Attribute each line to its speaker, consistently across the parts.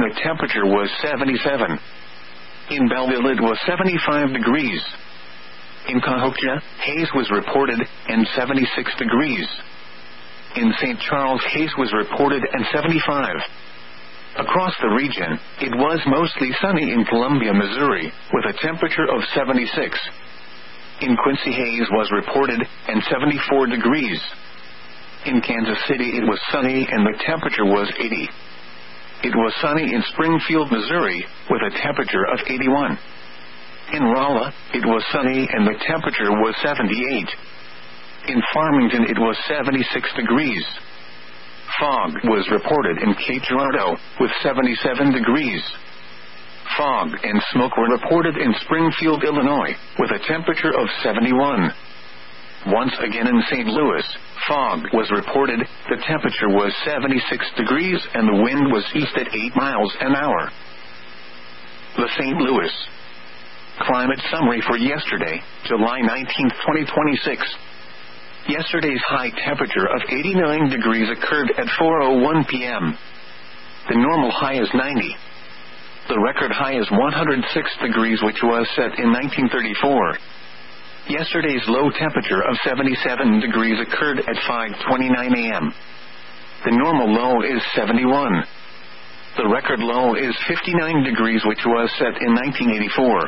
Speaker 1: the temperature was 77. In Belleville it was 75 degrees. In Cahokia, haze was reported, and 76 degrees. In St. Charles, haze was reported, and 75. Across the region, it was mostly sunny in Columbia, Missouri, with a temperature of 76. In Quincy, haze was reported, and 74 degrees. In Kansas City it was sunny and the temperature was 80. It was sunny in Springfield, Missouri, with a temperature of 81. In Rolla, it was sunny and the temperature was 78. In Farmington it was 76 degrees. Fog was reported in Cape Girardeau, with 77 degrees. Fog and smoke were reported in Springfield, Illinois, with a temperature of 71. Once again in St. Louis, fog was reported, the temperature was 76 degrees and the wind was east at 8 miles an hour. The St. Louis Climate Summary for yesterday, July 19, 2026. Yesterday's high temperature of 89 degrees occurred at 4:01 p.m. The normal high is 90. The record high is 106 degrees, which was set in 1934. Yesterday's low temperature of 77 degrees occurred at 5:29 a.m. The normal low is 71. The record low is 59 degrees, which was set in 1984.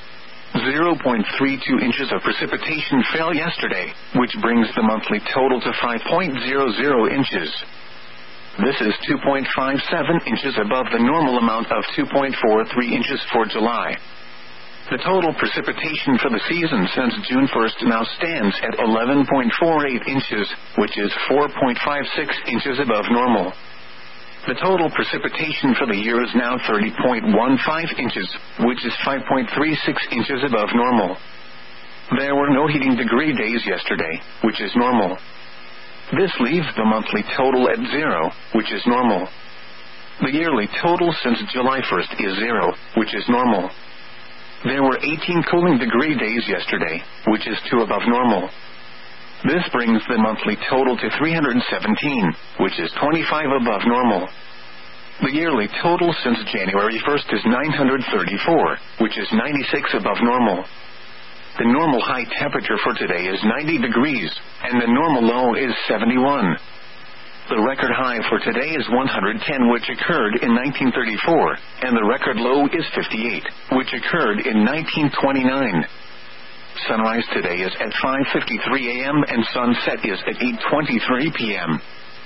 Speaker 1: 0.32 inches of precipitation fell yesterday, which brings the monthly total to 5.00 inches. This is 2.57 inches above the normal amount of 2.43 inches for July. The total precipitation for the season since June 1st now stands at 11.48 inches, which is 4.56 inches above normal. The total precipitation for the year is now 30.15 inches, which is 5.36 inches above normal. There were no heating degree days yesterday, which is normal. This leaves the monthly total at 0, which is normal. The yearly total since July 1st is 0, which is normal. There were 18 cooling degree days yesterday, which is 2 above normal. This brings the monthly total to 317, which is 25 above normal. The yearly total since January 1st is 934, which is 96 above normal. The normal high temperature for today is 90 degrees, and the normal low is 71. The record high for today is 110, which occurred in 1934, and the record low is 58, which occurred in 1929. Sunrise today is at 5:53 a.m. and sunset is at 8:23 p.m.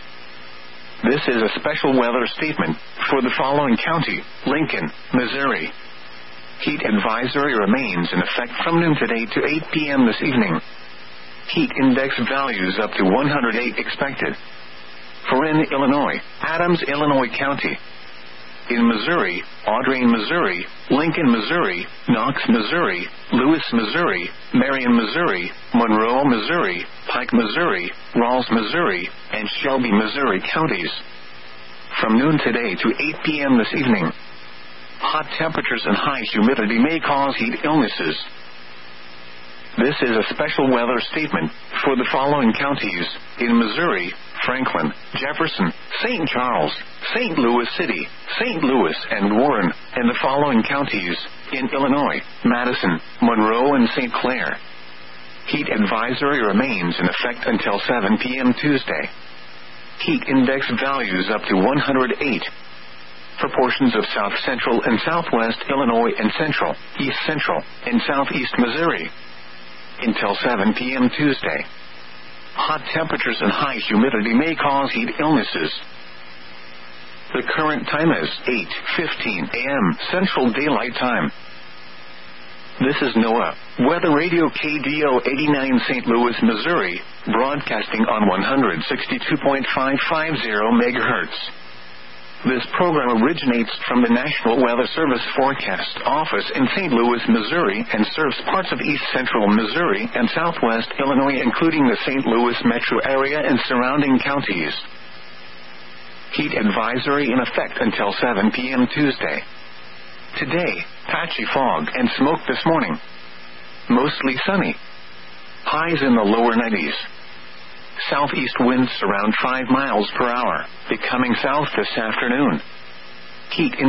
Speaker 1: This is a special weather statement for the following county: Lincoln, Missouri. Heat advisory remains in effect from noon today to 8 p.m. this evening. Heat index values up to 108 expected. For in Illinois, Adams, Illinois County. In Missouri, Audrain, Missouri, Lincoln, Missouri, Knox, Missouri, Lewis, Missouri, Marion, Missouri, Monroe, Missouri, Pike, Missouri, Rawls, Missouri, and Shelby, Missouri counties. From noon today to 8 p.m. this evening. Hot temperatures and high humidity may cause heat illnesses. This is a special weather statement for the following counties: in Missouri, Franklin, Jefferson, St. Charles, St. Louis City, St. Louis, and Warren, and the following counties: in Illinois, Madison, Monroe, and St. Clair. Heat advisory remains in effect until 7 p.m. Tuesday. Heat index values up to 108. For portions of south central and southwest Illinois and central, east central, and southeast Missouri. Until 7 p.m. Tuesday. Hot temperatures and high humidity may cause heat illnesses. The current time is 8:15 a.m. Central Daylight Time. This is NOAA Weather Radio KDO 89 St. Louis, Missouri, broadcasting on 162.550 MHz. This program originates from the National Weather Service Forecast Office in St. Louis, Missouri, and serves parts of east central Missouri and southwest Illinois, including the St. Louis metro area and surrounding counties. Heat advisory in effect until 7 p.m. Tuesday. Today, patchy fog and smoke this morning. Mostly sunny. Highs in the lower 90s. Southeast winds around 5 miles per hour, becoming south this afternoon. Heat